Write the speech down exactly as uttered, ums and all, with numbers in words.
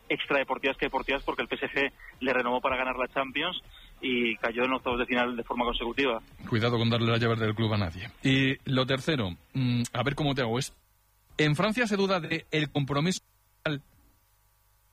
extradeportivas que deportivas, porque el P S G le renovó para ganar la Champions y cayó en octavos de final de forma consecutiva. Cuidado con darle las llaves del club a nadie. Y lo tercero, mmm, a ver cómo te hago, es en Francia se duda de el compromiso